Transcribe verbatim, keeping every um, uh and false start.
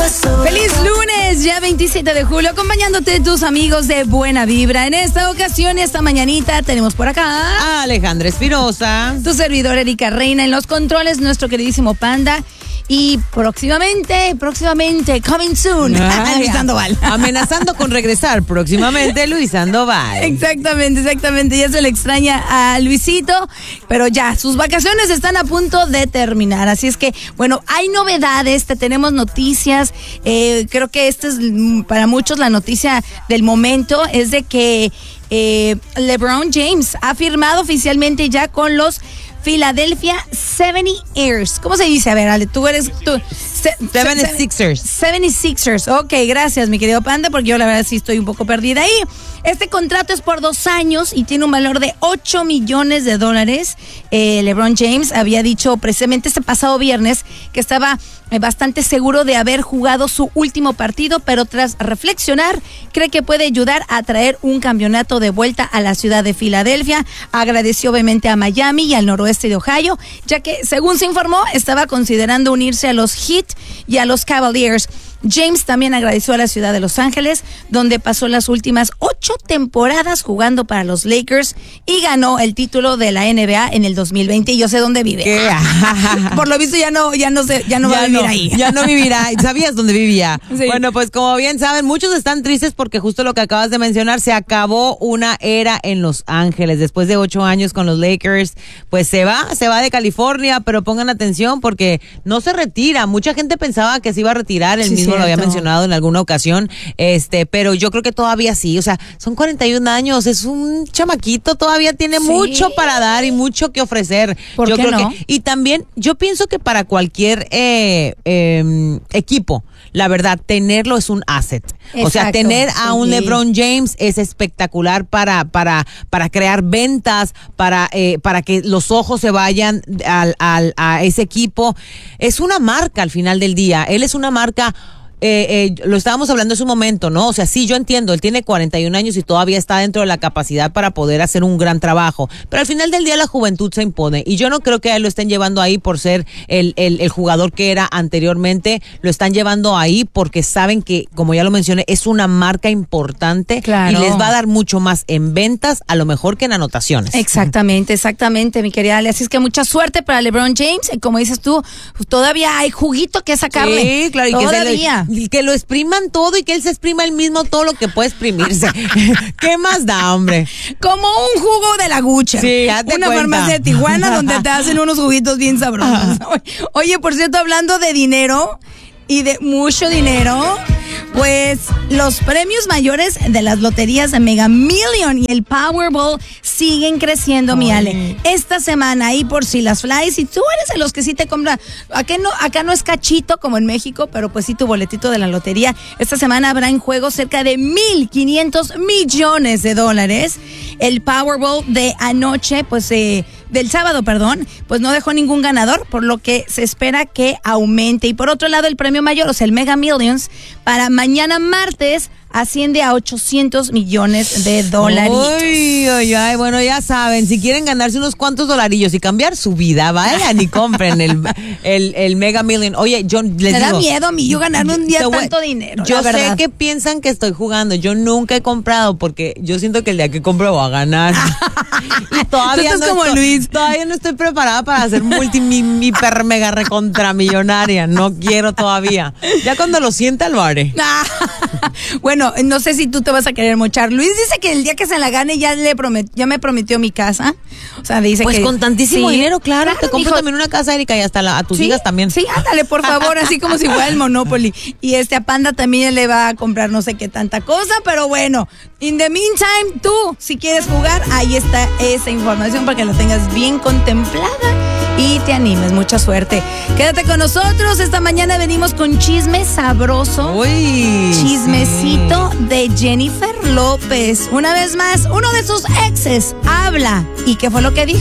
Feliz lunes, ya veintisiete de julio, acompañándote tus amigos de Buena Vibra. En esta ocasión, esta mañanita, tenemos por acá Alejandra Espinosa, tu servidor Erika Reina, en los controles, nuestro queridísimo Panda. Y próximamente, próximamente, coming soon, Ay, Luis Sandoval. Amenazando con regresar próximamente, Luis Sandoval. Exactamente, exactamente. Ya se le extraña a Luisito, pero ya, sus vacaciones están a punto de terminar. Así es que, bueno, hay novedades, te tenemos noticias. Eh, creo que esta es para muchos la noticia del momento, es de que eh, LeBron James ha firmado oficialmente ya con los Philadelphia seventy-ers. ¿Cómo se dice? A ver, Ale, tú eres... Tú, se, seventy-sixers. seventy-sixers. Ok, gracias, mi querido Panda, porque yo la verdad sí estoy un poco perdida ahí. Este contrato es por dos años y tiene un valor de ocho millones de dólares. Eh, LeBron James había dicho precisamente este pasado viernes que estaba eh, bastante seguro de haber jugado su último partido, pero tras reflexionar, cree que puede ayudar a traer un campeonato de vuelta a la ciudad de Filadelfia. Agradeció obviamente a Miami y al noroeste de Ohio, ya que, según se informó, estaba considerando unirse a los Heat y a los Cavaliers. James también agradeció a la ciudad de Los Ángeles, donde pasó las últimas ocho temporadas jugando para los Lakers y ganó el título de la N B A en el dos mil veinte. Y yo sé dónde vive. ¿Qué? Por lo visto ya no, ya no sé, ya no ya va a vivir no, ahí. Ya no vivirá. ¿Sabías dónde vivía? Sí. Bueno, pues como bien saben, muchos están tristes porque justo lo que acabas de mencionar, se acabó una era en Los Ángeles. Después de ocho años con los Lakers, pues se va, se va de California, pero pongan atención porque no se retira. Mucha gente pensaba que se iba a retirar, él Sí, mismo cierto. lo había mencionado en alguna ocasión, este, pero yo creo que todavía sí, o sea, son cuarenta y un años, es un chamaquito, todavía tiene Sí. mucho para dar y mucho que ofrecer. ¿Por yo qué creo no? que, y también, yo pienso que para cualquier eh, eh, equipo, la verdad, tenerlo es un asset. O sea, Exacto, tener a un sí. LeBron James es espectacular para, para, para crear ventas, para, eh, para que los ojos se vayan al, al, a ese equipo. Es una marca al final del día. Él es una marca. Eh, eh, lo estábamos hablando hace un momento, ¿no? O sea, sí, yo entiendo, él tiene cuarenta y un años y todavía está dentro de la capacidad para poder hacer un gran trabajo, pero al final del día la juventud se impone y yo no creo que a él lo estén llevando ahí por ser el, el, el jugador que era anteriormente, lo están llevando ahí porque saben que, como ya lo mencioné, es una marca importante. Claro. Y les va a dar mucho más en ventas, a lo mejor que en anotaciones. Exactamente, exactamente, mi querida Ale. Así es que mucha suerte para LeBron James. Como dices tú, todavía hay juguito que sacarle. Sí, claro, y que, todavía. se le, que lo expriman todo y que él se exprima él mismo todo lo que puede exprimirse. ¿Qué más da, hombre? Como un jugo de la Gucha. Sí, hazte Una cuenta. farmacia de Tijuana donde te hacen unos juguitos bien sabrosos. Oye, por cierto, hablando de dinero y de mucho dinero, pues los premios mayores de las loterías de Mega Million y el Powerball siguen creciendo, mi Ale. Esta semana, y por si las flies, y tú eres de los que sí te compran, acá no, acá no es cachito como en México, pero pues sí tu boletito de la lotería. Esta semana habrá en juego cerca de mil quinientos millones de dólares. El Powerball de anoche, pues eh, del sábado, perdón, pues no dejó ningún ganador, por lo que se espera que aumente. Y por otro lado, el premio mayor, o sea, el Mega Millions, para mañana martes asciende a ochocientos millones de dólares. Ay, ay, ay, bueno, ya saben, si quieren ganarse unos cuantos dolarillos y cambiar su vida, vayan y compren el, el, el Mega Million. Oye, yo les Me digo, da miedo a mí yo ganarme un día te voy- tanto dinero. Yo la sé verdad. que piensan que estoy jugando, yo nunca he comprado porque yo siento que el día que compro voy a ganar. Y todavía Tú estás no como estoy, Luis. Todavía no estoy preparada para ser multi, mi, mi hiper mega recontramillonaria, no quiero todavía. Ya cuando lo sienta lo haré. Bueno, no sé si tú te vas a querer mochar. Luis dice que el día que se la gane ya le promet, ya me prometió mi casa. O sea, dice Pues que con tantísimo sí. dinero, claro, te compro mijo. también una casa, Erika, y hasta la, a tus Sí, hijas también. Sí, ándale, por favor, así como si fuera el Monopoly. Y este a Panda también le va a comprar no sé qué tanta cosa, pero bueno, in the meantime, tú, si quieres jugar, ahí está esa información para que la tengas bien contemplada y te animes. Mucha suerte. Quédate con nosotros, esta mañana venimos con chisme sabroso. Uy, Chismecito de Jennifer López. Una vez más, uno de sus exes habla. ¿Y qué fue lo que dijo?